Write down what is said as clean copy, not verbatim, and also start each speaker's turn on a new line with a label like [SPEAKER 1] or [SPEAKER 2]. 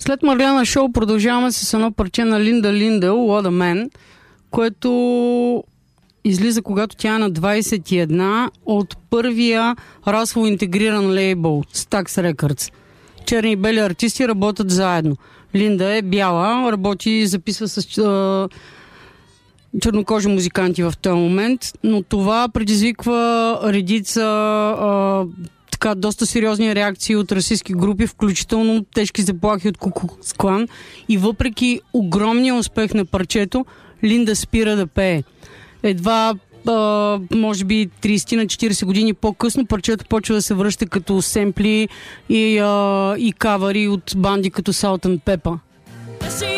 [SPEAKER 1] След Марляна Шоу продължаваме с едно парче на Линда Линдъл, What a Man, което излиза когато тя е на 21 от първия расово интегриран лейбъл Stax Records. Черни и бели артисти работят заедно. Линда е бяла, работи и записва с чернокожи музиканти в този момент, но това предизвиква редица доста сериозни реакции от расистски групи, включително тежки заплахи от Ку Клукс Клан, и въпреки огромния успех на парчето, Линда спира да пее. Едва може би 30 на 40 години по-късно парчето почва да се връща като семпли и кавари от банди като Salt and Pepper.